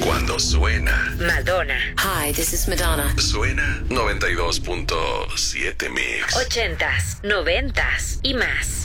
Cuando suena. Madonna. Hi, this is Madonna. Suena 92.7 Mix. 80s, 90s y más.